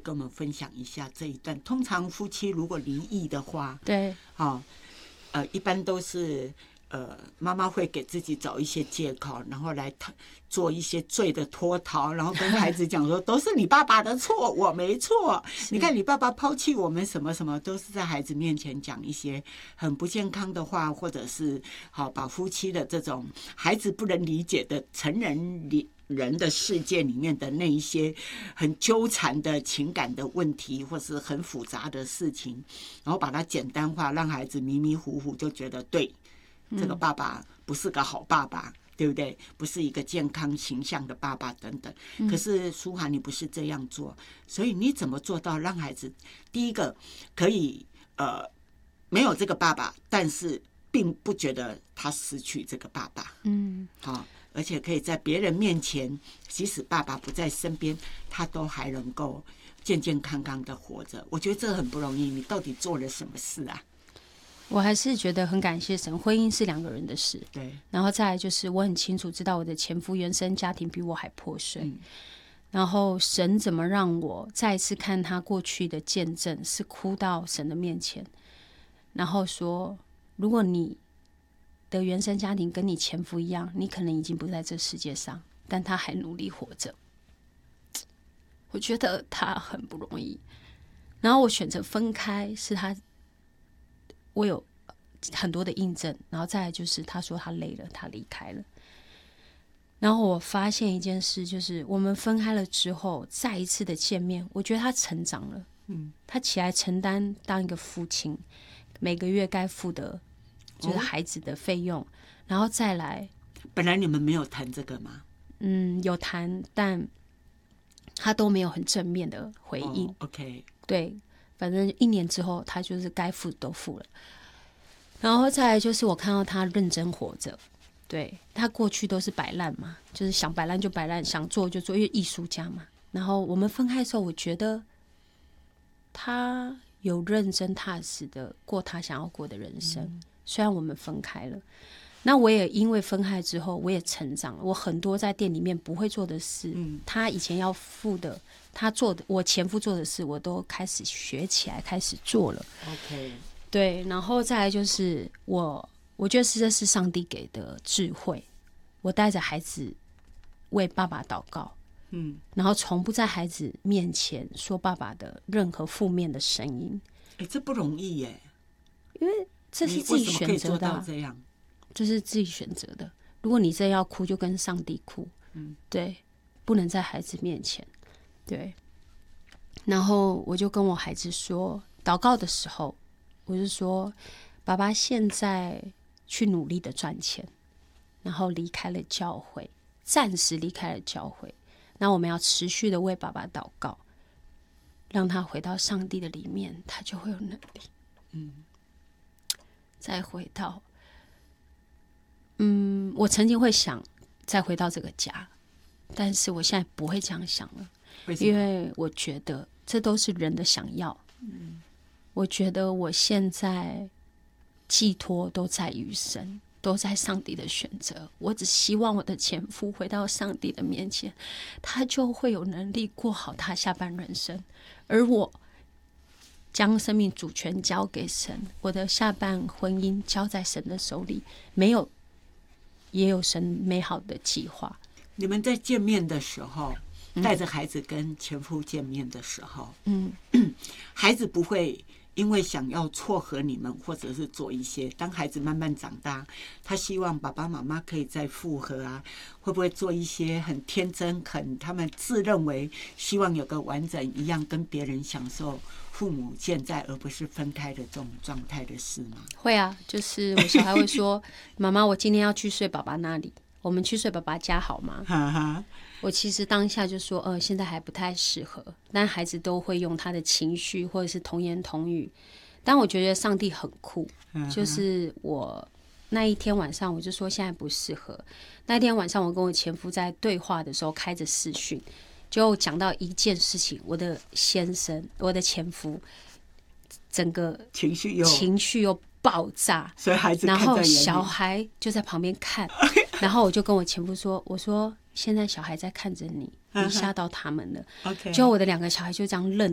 跟我们分享一下这一段？通常夫妻如果离异的话， 对， 一般都是妈妈会给自己找一些借口，然后来做一些罪的脱逃，然后跟孩子讲说都是你爸爸的错，我没错。你看你爸爸抛弃我们什么什么，都是在孩子面前讲一些很不健康的话，或者是把夫妻的这种孩子不能理解的成人的世界里面的那一些很纠缠的情感的问题，或是很复杂的事情，然后把它简单化，让孩子迷迷糊糊就觉得对，这个爸爸不是个好爸爸，对不对？不是一个健康形象的爸爸等等。可是舒涵你不是这样做，所以你怎么做到让孩子第一个可以没有这个爸爸，但是并不觉得他失去这个爸爸，而且可以在别人面前，即使爸爸不在身边，他都还能够健健康康的活着。我觉得这很不容易，你到底做了什么事啊？ 我还是觉得很感谢神，婚姻是2个人的事。 对， 然后再来就是我很清楚知道我的前夫原生家庭比我还破碎，然后神怎么让我再一次看他过去的见证，是哭到神的面前，然后说如果你的原生家庭跟你前夫一样，你可能已经不在这世界上，但他还努力活着。我觉得他很不容易，然后我选择分开是我有很多的印证，然后再来就是他说他累了，他离开了。然后我发现一件事，就是我们分开了之后再一次的见面，我觉得他成长了，他起来承担当一个父亲每个月该付的就是孩子的费用，然后再来本来你们没有谈这个吗？ 有谈，但他都没有很正面的回应。 OK， 对，反正1年之后他就是该付都付了。然后再来就是我看到他认真活着，对，他过去都是摆烂嘛，就是想摆烂就摆烂，想做就做，因为艺术家嘛。然后我们分开的时候，我觉得他有认真踏实的过他想要过的人生，虽然我们分开了。那我也因为分开之后我也成长了，我很多在店里面不会做的事，他以前要付的，他做的，我前夫做的事，我都开始学起来，开始做了。 OK， 对，然后再来就是我觉得这是上帝给的智慧，我带着孩子为爸爸祷告，然后从不在孩子面前说爸爸的任何负面的声音。 这不容易耶， 因为这是自己选择的， 这样这是自己选择的。如果你真要哭，就跟上帝哭，对，不能在孩子面前，对。然后我就跟我孩子说，祷告的时候，我就说，爸爸现在去努力的赚钱，然后离开了教会，暂时离开了教会，那我们要持续的为爸爸祷告，让他回到上帝的里面，他就会有能力。再回到我曾经会想再回到这个家，但是我现在不会这样想了。因为我觉得这都是人的想要。我觉得我现在寄托都在于神，都在上帝的选择。我只希望我的前夫回到上帝的面前，他就会有能力过好他下半人生，而我将生命主权交给神，我的下半婚姻交在神的手里，也有神美好的计划。 你们在见面的时候，带着孩子跟前夫见面的时候，孩子不会因为想要撮合你们，或者是做一些，当孩子慢慢长大，他希望爸爸妈妈可以再复合啊，会不会做一些很天真、他们自认为希望有个完整一样，跟别人享受父母健在而不是分开的这种状态的事吗？ 会啊，就是我小孩会说妈妈，我今天要去睡爸爸那里，我们去睡爸爸家好吗？我其实当下就说现在还不太适合，但孩子都会用他的情绪或者是童言童语。但我觉得上帝很酷，就是我那一天晚上我就说现在不适合。那天晚上我跟我前夫在对话的时候开着视讯，就讲到一件事情，我的先生，我的前夫整个情绪又爆炸， 所以孩子然后小孩就在旁边看，然后我就跟我前夫说，我说现在小孩在看着你，你吓到他们了。就我的2个小孩就这样愣